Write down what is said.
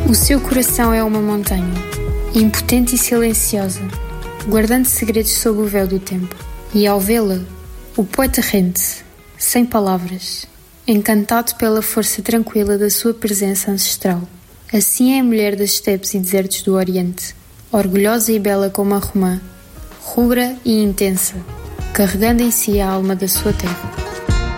O seu coração é uma montanha, impotente e silenciosa, guardando segredos sob o véu do tempo. E ao vê-la, o poeta rende-se, sem palavras, encantado pela força tranquila da sua presença ancestral. Assim é a mulher das estepes e desertos do Oriente, orgulhosa e bela como a romã, rubra e intensa, carregando em si a alma da sua terra.